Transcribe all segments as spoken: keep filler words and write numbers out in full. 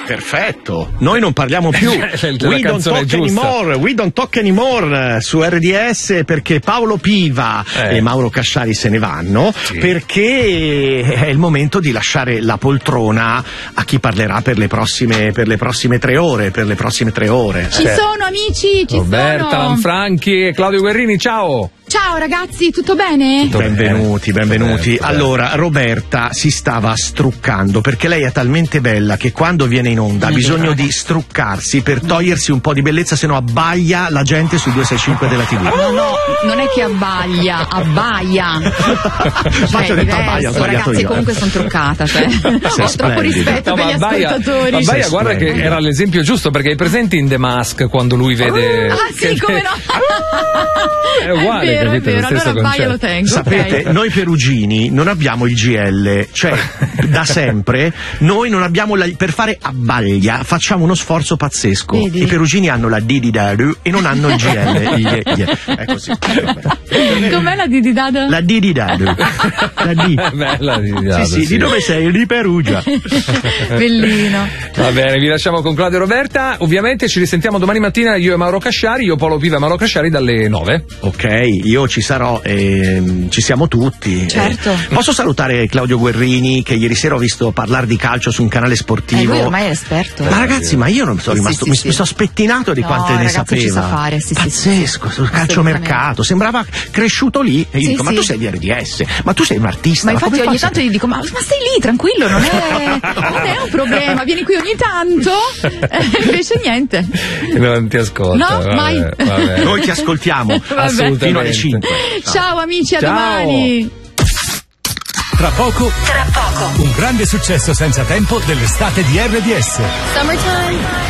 Perfetto, noi non parliamo più. We don't talk giusta. anymore, we don't talk anymore su R D S, perché Paolo Piva eh. e Mauro Casciari se ne vanno, sì. perché è il momento di lasciare la poltrona a chi parlerà per le prossime per le prossime tre ore, per le prossime tre ore. Ci eh. sono amici, ci Roberta sono. Lanfranchi e Claudio Guerrini, ciao. Ciao ragazzi, tutto bene? Tutto benvenuti, bene. benvenuti. Tutto bene. Allora, Roberta si stava struccando perché lei è talmente bella che quando viene in onda ha bisogno di struccarsi per togliersi un po' di bellezza, se no abbaglia la gente sui due sei cinque della tivù. No, no, non è che abbaglia, abbaia. Ma Cioè, ho detto abbaia, ho sbagliato ragazzi, io. comunque sono truccata, cioè. Ho troppo rispetto No, per ma gli Abbaia, ascoltatori. Abbaia, guarda che era l'esempio giusto, perché è presente in The Mask quando lui vede. Ah, sì, che... come no? È uguale, è vero, capito? è vero, Lo stesso allora Abbaia lo tengo. Sapete, okay. noi perugini non abbiamo il G L, cioè da sempre noi non abbiamo la, per fare abbaglia facciamo uno sforzo pazzesco. Vedi? I perugini hanno la dididadu e non hanno il G L. Il, il, è così. Com'è la dididadu? La dididadu. La di. Bella dididadu. Sì, sì, sì. di dove sei? Di Perugia. Bellino. Va bene, vi lasciamo con Claudio e Roberta. Ovviamente ci risentiamo domani mattina io e Mauro Casciari, io Paolo Piva e Mauro Casciari dalle nove. Ok, io ci sarò e ci siamo tutti. Certo. Eh, posso salutare Claudio Guerrini, che ieri sera ho visto parlare di calcio su un canale sportivo. Eh, lui ormai è esperto. Ma ragazzi, ma io non sono Sì, rimasto, sì, mi, sì. mi sono spettinato di No, quante ne ragazzi, sapeva. ci sa fare, sì, sì, Pazzesco, sì. sul calciomercato, sembrava cresciuto lì. E io Sì, dico, ma sì. tu sei di R D S, ma tu sei un artista. Ma ma infatti come ogni fai a tanto gli dico, ma, ma stai lì, tranquillo, non è, non è un problema, vieni qui ogni tanto. Eh, invece niente. Non ti ascolto. No, vabbè, mai. vabbè. Noi ti ascoltiamo Assolutamente. fino alle cinque. Ciao amici, a Ciao. domani. Tra poco, tra poco, un grande successo senza tempo dell'estate di R D S. Summertime.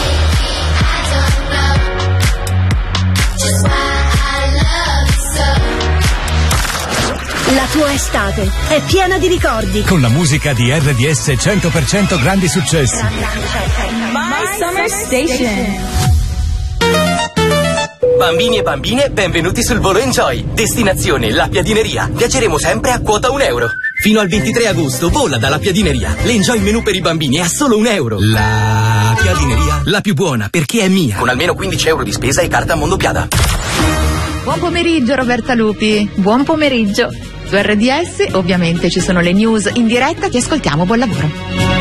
La tua estate è piena di ricordi. Con la musica di R D S cento per cento grandi successi. My Summer Station. Bambini e bambine, benvenuti sul volo Enjoy. Destinazione La Piadineria. Viaggeremo sempre a quota un euro. Fino al ventitré agosto vola dalla Piadineria. L'Enjoy menù per i bambini è a solo un euro. La Piadineria, la più buona perché è mia. Con almeno quindici euro di spesa e carta Mondopiada. Buon pomeriggio Roberta Lupi. Buon pomeriggio. Su R D S ovviamente ci sono le news in diretta, ti ascoltiamo, buon lavoro.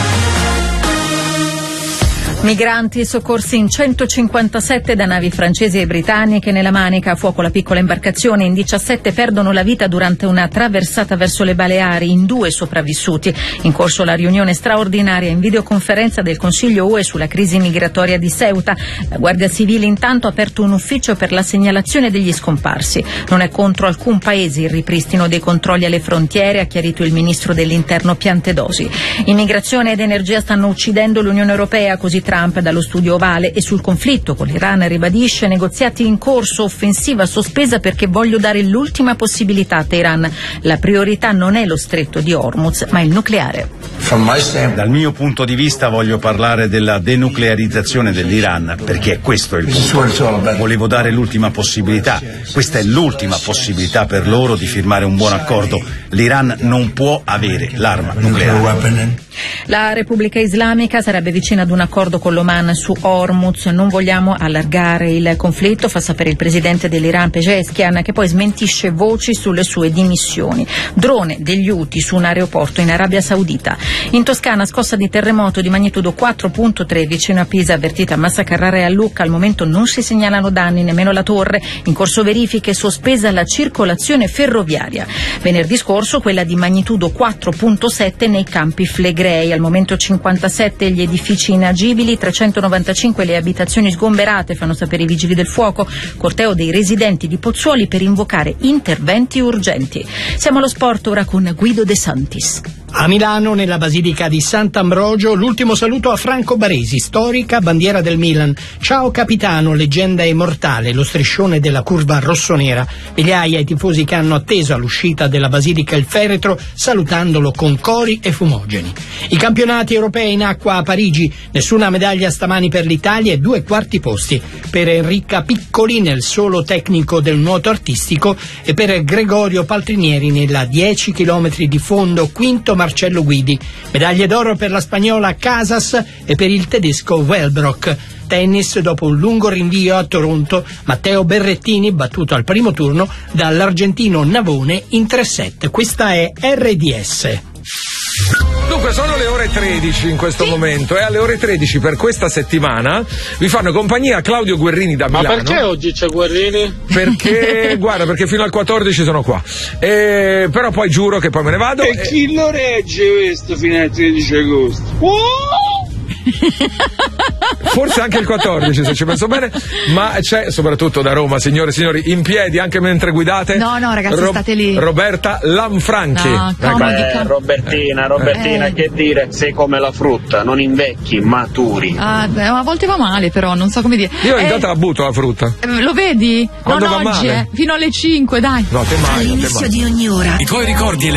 Migranti soccorsi in centocinquantasette da navi francesi e britanniche nella Manica. A fuoco la piccola imbarcazione. In diciassette perdono la vita durante una traversata verso le Baleari. In due sopravvissuti. In corso la riunione straordinaria in videoconferenza del Consiglio U E sulla crisi migratoria di Ceuta. La Guardia Civile intanto ha aperto un ufficio per la segnalazione degli scomparsi. Non è contro alcun paese il ripristino dei controlli alle frontiere, ha chiarito il ministro dell'Interno Piantedosi. Immigrazione ed energia stanno uccidendo l'Unione Europea, così Trump dallo studio ovale. E sul conflitto con l'Iran ribadisce: negoziati in corso, offensiva sospesa perché voglio dare l'ultima possibilità a Teheran. La priorità non è lo stretto di Hormuz ma il nucleare. Dal mio punto di vista voglio parlare della denuclearizzazione dell'Iran, perché è questo il punto. Volevo dare l'ultima possibilità, questa è l'ultima possibilità per loro di firmare un buon accordo. L'Iran non può avere l'arma nucleare. La Repubblica Islamica sarebbe vicina ad un accordo con l'Oman su Hormuz. Non vogliamo allargare il conflitto, fa sapere il presidente dell'Iran Pezeshkian, che poi smentisce voci sulle sue dimissioni. Drone degli Houthi su un aeroporto in Arabia Saudita. In Toscana scossa di terremoto di magnitudo quattro virgola tre vicino a Pisa, avvertita a Massa Carrara e a Lucca. Al momento non si segnalano danni, nemmeno la torre. In corso verifiche, sospesa la circolazione ferroviaria. Venerdì scorso quella di magnitudo quattro virgola sette nei Campi Flegrei. Al momento cinquantasette gli edifici inagibili, trecentonovantacinque le abitazioni sgomberate, fanno sapere i vigili del fuoco. Corteo dei residenti di Pozzuoli per invocare interventi urgenti. Siamo allo sport ora con Guido De Santis. A Milano, nella Basilica di Sant'Ambrogio, l'ultimo saluto a Franco Baresi, storica bandiera del Milan. Ciao capitano, leggenda immortale, lo striscione della curva rossonera. Migliaia i tifosi che hanno atteso all'uscita della Basilica il feretro, salutandolo con cori e fumogeni. I campionati europei in acqua a Parigi, nessuna medaglia stamani per l'Italia e due quarti posti per Enrica Piccoli nel solo tecnico del nuoto artistico e per Gregorio Paltrinieri nella dieci chilometri di fondo, quinto Marcello Guidi. Medaglie d'oro per la spagnola Casas e per il tedesco Wellbrock. Tennis, dopo un lungo rinvio a Toronto, Matteo Berrettini battuto al primo turno dall'argentino Navone in tre set. Questa è R D S. Dunque sono le ore tredici in questo sì. momento e alle ore tredici per questa settimana vi fanno compagnia Claudio Guerrini da Milano. Ma perché oggi c'è Guerrini? Perché, guarda, perché fino al quattordici sono qua. E, però poi giuro che poi me ne vado. E, e... chi lo regge questo fino al tredici agosto? Oh! Forse anche il quattordici se ci penso bene, ma c'è soprattutto da Roma, signore e signori, in piedi anche mentre guidate. No, no, ragazzi, Ro- state lì. Roberta Lanfranchi. No, comodi, Beh, com- Robertina, Robertina, eh. che dire, sei come la frutta, non invecchi, maturi. Ah, beh, a volte va male, però, non so come dire. Io ogni eh, tanto la butto la frutta. Eh, lo vedi? Quando non va oggi, male? Eh, fino alle cinque, dai. No, te mai, All'inizio te mai. di ogni ora. I tuoi ricordi e le